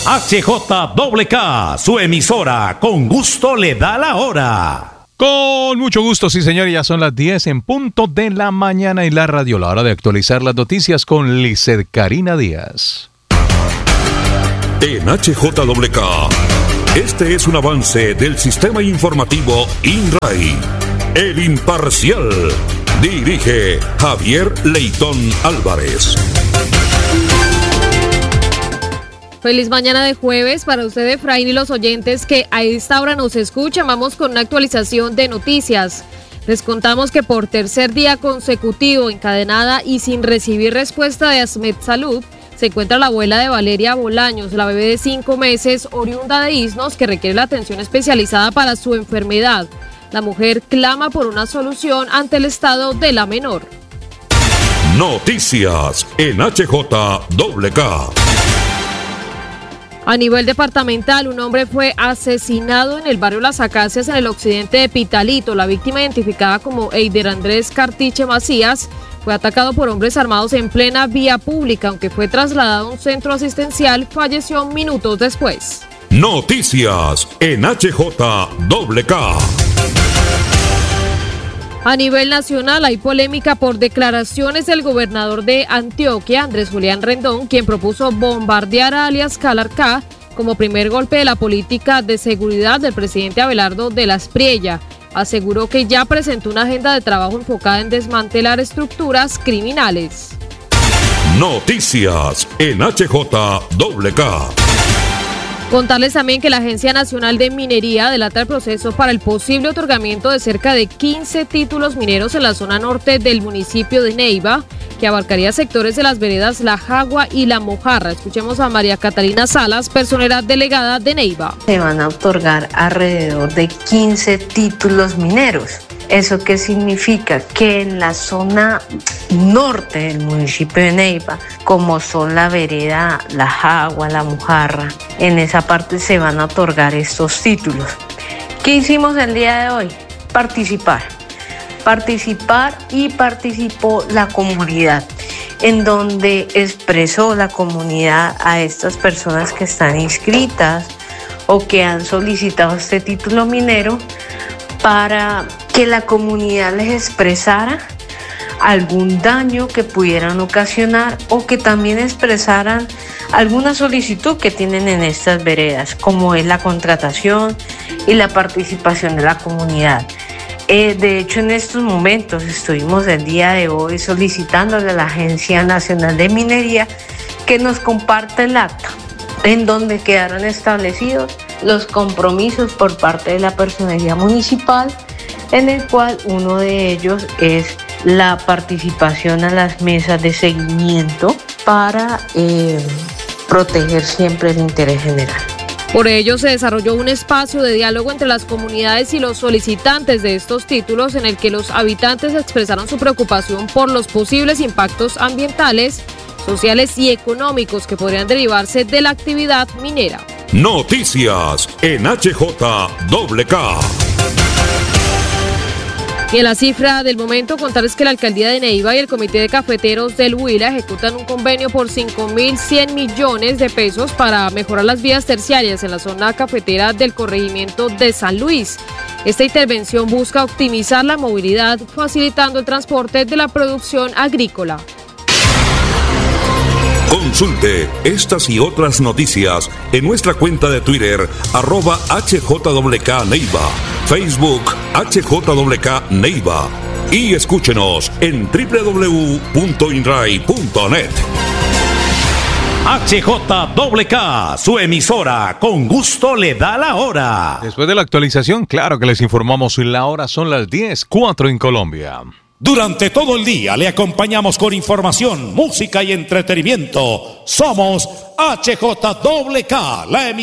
HJWK, su emisora, con gusto le da la hora. Con mucho gusto, sí señor, ya son las 10 en punto de la mañana y la radio, la hora de actualizar las noticias con Lizeth Karina Díaz. En HJWK, este es un avance del sistema informativo INRAI. El Imparcial. Dirige Javier Leitón Álvarez. Feliz mañana de jueves para usted, Efraín, y los oyentes que a esta hora nos escuchan. Vamos con una actualización de noticias. Les contamos que por tercer día consecutivo, encadenada y sin recibir respuesta de ASMED Salud, se encuentra la abuela de Valeria Bolaños, la bebé de 5 meses, oriunda de Isnos, que requiere la atención especializada para su enfermedad. La mujer clama por una solución ante el estado de la menor. Noticias en HJWK. A nivel departamental, un hombre fue asesinado en el barrio Las Acacias, en el occidente de Pitalito. La víctima, identificada como Eider Andrés Cartiche Macías, fue atacado por hombres armados en plena vía pública. Aunque fue trasladado a un centro asistencial, falleció minutos después. Noticias en HJWK. A nivel nacional hay polémica por declaraciones del gobernador de Antioquia, Andrés Julián Rendón, quien propuso bombardear a alias Calarcá como primer golpe de la política de seguridad del presidente Abelardo de la Espriella. Aseguró que ya presentó una agenda de trabajo enfocada en desmantelar estructuras criminales. Noticias en HJWK. Contarles también que la Agencia Nacional de Minería delata el proceso para el posible otorgamiento de cerca de 15 títulos mineros en la zona norte del municipio de Neiva, que abarcaría sectores de las veredas La Jagua y La Mojarra. Escuchemos a María Catalina Salas, personera delegada de Neiva. Se van a otorgar alrededor de 15 títulos mineros. ¿Eso qué significa? Que en la zona norte del municipio de Neiva, como son la vereda La Jagua, La Mojarra, en esa parte se van a otorgar estos títulos. ¿Qué hicimos el día de hoy? Participar y participó la comunidad, en donde expresó la comunidad a estas personas que están inscritas o que han solicitado este título minero, para que la comunidad les expresara algún daño que pudieran ocasionar o que también expresaran alguna solicitud que tienen en estas veredas, como es la contratación y la participación de la comunidad. De hecho, en estos momentos estuvimos el día de hoy solicitándole a la Agencia Nacional de Minería que nos comparte el acta en donde quedaron establecidos los compromisos por parte de la personería municipal, en el cual uno de ellos es la participación a las mesas de seguimiento para proteger siempre el interés general. Por ello se desarrolló un espacio de diálogo entre las comunidades y los solicitantes de estos títulos, en el que los habitantes expresaron su preocupación por los posibles impactos ambientales, sociales y económicos que podrían derivarse de la actividad minera. Noticias en HJWK. Y en la cifra del momento, contarles que la Alcaldía de Neiva y el Comité de Cafeteros del Huila ejecutan un convenio por 5.100 millones de pesos para mejorar las vías terciarias en la zona cafetera del corregimiento de San Luis. Esta intervención busca optimizar la movilidad, facilitando el transporte de la producción agrícola. Consulte estas y otras noticias en nuestra cuenta de Twitter, @HJWK Neiva, Facebook HJWK Neiva, y escúchenos en www.inrai.net. HJWK, su emisora, con gusto le da la hora. Después de la actualización, claro que les informamos, la hora son las 10:04 en Colombia. Durante todo el día le acompañamos con información, música y entretenimiento. Somos HJWK, la emisora.